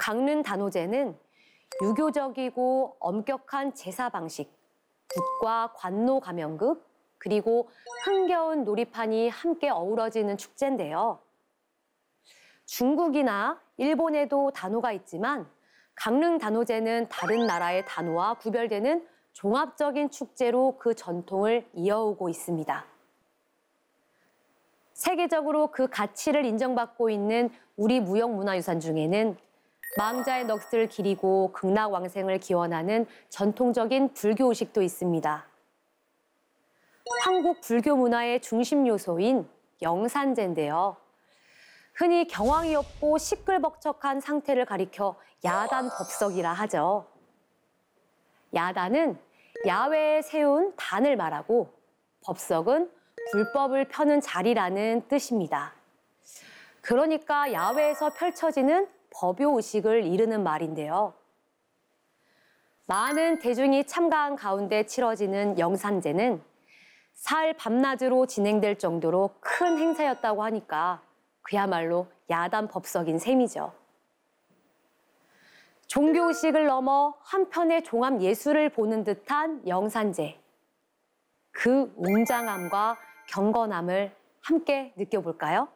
강릉 단오제는 유교적이고 엄격한 제사 방식, 굿과 관노 가면극, 그리고 흥겨운 놀이판이 함께 어우러지는 축제인데요. 중국이나 일본에도 단오가 있지만 강릉 단오제는 다른 나라의 단오와 구별되는 종합적인 축제로 그 전통을 이어오고 있습니다. 세계적으로 그 가치를 인정받고 있는 우리 무형문화유산 중에는 망자의 넋을 기리고 극락왕생을 기원하는 전통적인 불교의식도 있습니다. 한국 불교 문화의 중심 요소인 영산제인데요. 흔히 경황이 없고 시끌벅적한 상태를 가리켜 야단법석이라 하죠. 야단은 야외에 세운 단을 말하고 법석은 불법을 펴는 자리라는 뜻입니다. 그러니까 야외에서 펼쳐지는 법요의식을 이르는 말인데요. 많은 대중이 참가한 가운데 치러지는 영산제는 사흘 밤낮으로 진행될 정도로 큰 행사였다고 하니까 그야말로 야단 법석인 셈이죠. 종교의식을 넘어 한편의 종합 예술을 보는 듯한 영산제. 그 웅장함과 경건함을 함께 느껴볼까요?